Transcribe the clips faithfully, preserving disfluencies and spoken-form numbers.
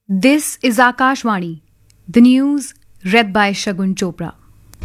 This is Akashvani, the news read by Shagun Chopra.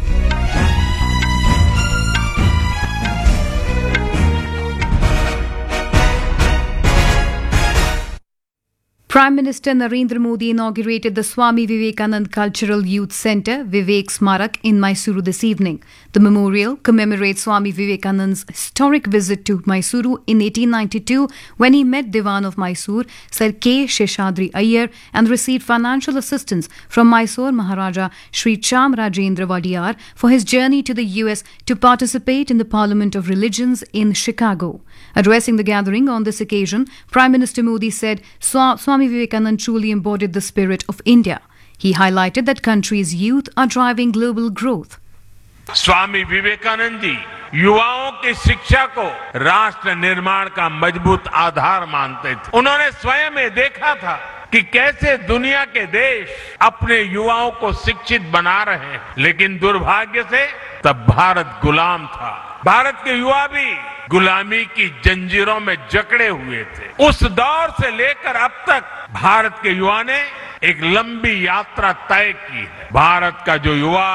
Prime Minister Narendra Modi inaugurated the Swami Vivekanand Cultural Youth Centre, Vivek Smarak, in Mysuru this evening. The memorial commemorates Swami Vivekanand's historic visit to Mysuru in eighteen ninety-two when he met Diwan of Mysore, Sir K. Sheshadri Iyer, and received financial assistance from Mysore Maharaja Sri Chamarajendra Wadiyar for his journey to the U S to participate in the Parliament of Religions in Chicago. Addressing the gathering on this occasion, Prime Minister Modi said Swami Vivekanand truly embodied the spirit of India. He highlighted that country's youth are driving global growth. Swami Vivekananda ji युवाओं की शिक्षा को राष्ट्र निर्माण का मजबूत आधार मानते थे। उन्होंने स्वयं में देखा था कि कैसे दुनिया के देश अपने युवाओं को शिक्षित बना रहे हैं, लेकिन दुर्भाग्य से तब भारत गुलाम था। भारत के युवा भी गुलामी की जंजीरों में जकड़े हुए थे। उस दौर से लेकर अब तक भारत के युवा ने एक लंबी यात्रा तय की है। भारत का जो युवा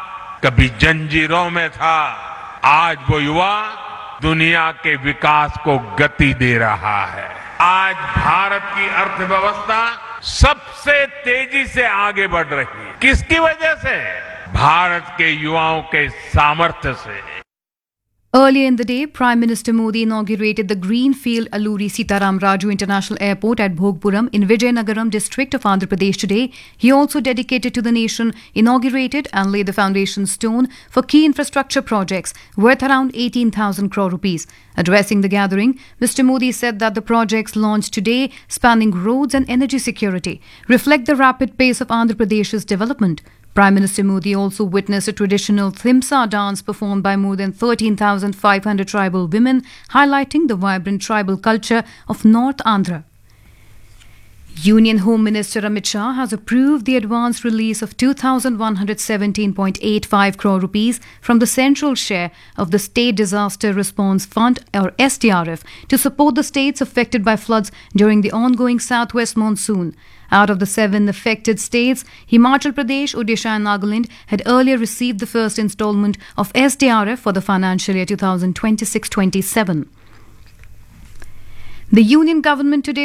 कभी जंजीरों में था, आज वो युवा दुनिया के विकास को गति दे रहा है। आज भारत की अर्थव्यवस्था सबसे तेजी से आगे बढ़ रही है। किसकी वजह से? भारत के युवाओं के सामर्थ्य से। Earlier in the day, Prime Minister Modi inaugurated the Greenfield Alluri Sitaram Raju International Airport at Bhogpuram in Vijayanagaram district of Andhra Pradesh today. He also dedicated to the nation, inaugurated and laid the foundation stone for key infrastructure projects worth around eighteen thousand crore rupees. Addressing the gathering, Mister Modi said that the projects launched today, spanning roads and energy security, reflect the rapid pace of Andhra Pradesh's development. Prime Minister Modi also witnessed a traditional Thimsa dance performed by more than thirteen thousand five hundred tribal women, highlighting the vibrant tribal culture of North Andhra. Union Home Minister Amit Shah has approved the advance release of two thousand one hundred seventeen point eight five crore rupees from the central share of the State Disaster Response Fund or S D R F to support the states affected by floods during the ongoing southwest monsoon. Out of the seven affected states, Himachal Pradesh, Odisha and Nagaland had earlier received the first installment of S D R F for the financial year twenty twenty-six twenty-seven. The Union government today